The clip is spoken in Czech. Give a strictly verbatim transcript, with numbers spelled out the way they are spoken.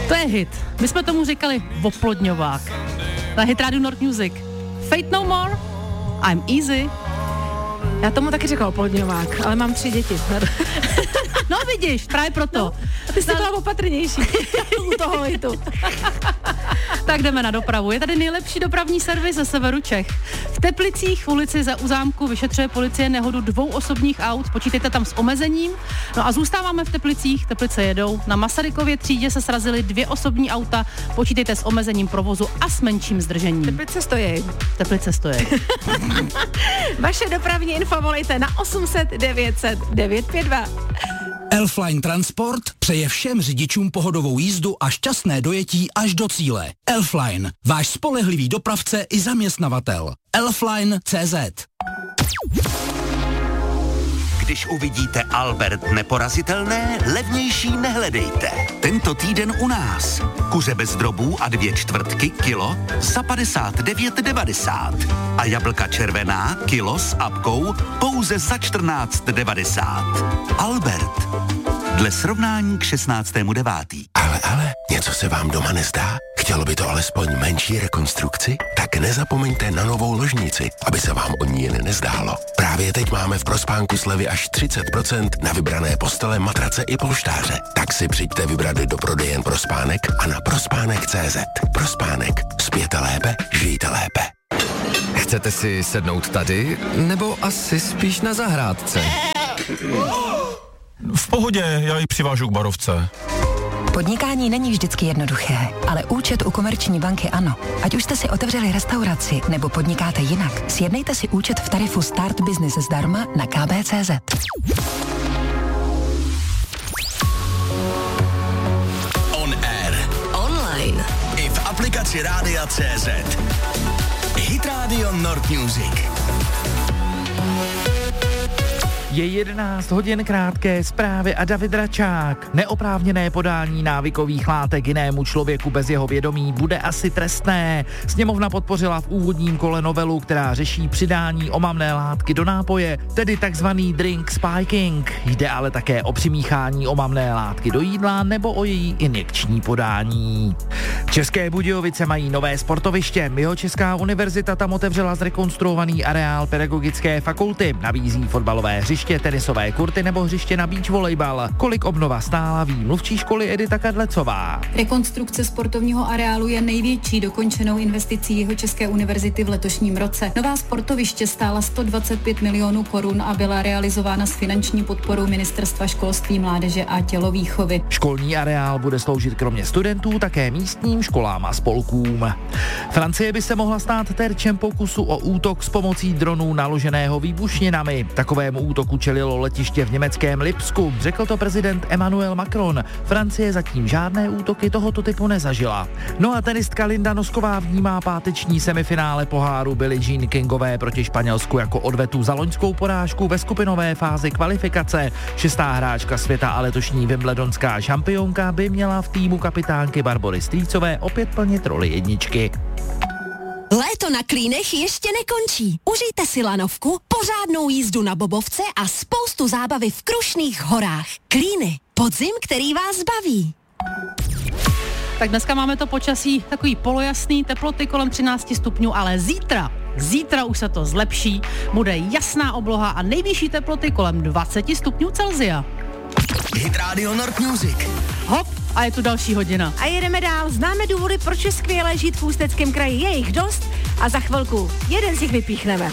To je hit. My jsme tomu říkali oplodňovák. Na Hit Radio Nord Music. Fate No More, I'm Easy. Já tomu taky říkal oplodňovák, ale mám tři děti. No vidíš, právě proto. No, a ty jsi byla opatrnější u toho hitu. Tak jdeme na dopravu. Je tady nejlepší dopravní servis ze severu Čech. V Teplicích v ulici Za Uzámku vyšetřuje policie nehodu dvou osobních aut. Počítejte tam s omezením. No a zůstáváme v Teplicích. Teplice jedou. Na Masarykově třídě se srazily dvě osobní auta. Počítejte s omezením provozu a s menším zdržením. Teplice stojí. Teplice stojí. Vaše dopravní info volejte na osm set devět set devět pět dva. Elfline Transport přeje všem řidičům pohodovou jízdu a šťastné dojetí až do cíle. Elfline, váš spolehlivý dopravce i zaměstnavatel. Elfline tečka cé zet. Když uvidíte Albert neporazitelné, levnější nehledejte. Tento týden u nás. Kuře bez drobů a dvě čtvrtky kilo za padesát devět devadesát. A jablka červená kilo s apkou pouze za čtrnáct devadesát. Albert. Dle srovnání k šestnáctému devátý. Ale, ale, něco se vám doma nezdá? Chtělo by to alespoň menší rekonstrukci? Tak nezapomeňte na novou ložnici, aby se vám o ní jen nezdálo. Právě teď máme v Prospánku slevy až třicet procent na vybrané postele, matrace i polštáře. Tak si přijďte vybrat do prodejen Prospánek a na prospánek tečka cé zet. Prospánek. Spěte lépe, žijte lépe. Chcete si sednout tady, nebo asi spíš na zahrádce? V pohodě, já ji přivážu k barovce. Podnikání není vždycky jednoduché, ale účet u Komerční banky ano. Ať už jste si otevřeli restauraci nebo podnikáte jinak, sjednejte si účet v tarifu Start Business zdarma na ká bé tečka cé zet. On air. Online. I v aplikaci Rádia tečka cé zet. Hit Radio Nord Music. Je jedenáct hodin, krátké zprávy a David Račák. Neoprávněné podání návykových látek jinému člověku bez jeho vědomí bude asi trestné. Sněmovna podpořila v úvodním kole novelu, která řeší přidání omamné látky do nápoje, tedy takzvaný drink spiking. Jde ale také o přimíchání omamné látky do jídla nebo o její injekční podání. České Budějovice mají nové sportoviště. Jihočeská univerzita tam otevřela zrekonstruovaný areál pedagogické fakulty. Nabízí fotbalové hřiště, tenisové kurty nebo hřiště na beach volejbal. Kolik obnova stála, ví mluvčí školy Edita Kadlecová. Rekonstrukce sportovního areálu je největší dokončenou investicí Jihočeské univerzity v letošním roce. Nová sportoviště stála sto dvacet pět milionů korun a byla realizována s finanční podporou Ministerstva školství, mládeže a tělovýchovy. Školní areál bude sloužit kromě studentů také místním školám a spolkům. Francie by se mohla stát terčem pokusu o útok s pomocí dronů naloženého výbušninami. Takovému útoku čelilo letiště v německém Lipsku, řekl to prezident Emmanuel Macron. Francie zatím žádné útoky tohoto typu nezažila. No a tenistka Linda Nosková vnímá páteční semifinále poháru Billie Jean Kingové proti Španělsku jako odvetu za loňskou porážku ve skupinové fázi kvalifikace. Šestá hráčka světa a letošní wimbledonská šampionka by měla v týmu kapitánky Barbory Strýcové opět plnit roli jedničky. Léto na Klínech ještě nekončí. Užijte si lanovku, pořádnou jízdu na bobovce a spoustu zábavy v Krušných horách. Klíny. Podzim, který vás baví. Tak dneska máme to počasí takový polojasný, teploty kolem třináct stupňů, ale zítra, zítra už se to zlepší, bude jasná obloha a nejvyšší teploty kolem dvacet stupňů Celsia. Hit Radio Nord Music. Hop, a je tu další hodina. A jedeme dál. Známe důvody, proč je skvělé žít v Ústeckém kraji. Je jich dost a za chvilku jeden z nich vypíchneme.